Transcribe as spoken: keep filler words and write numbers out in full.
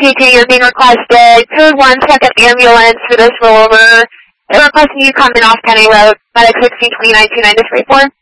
P T is being requested. Code one second ambulance for this rollover. They're requesting you come in off Penny Road, medic sixteen twenty-nine two nine to three four.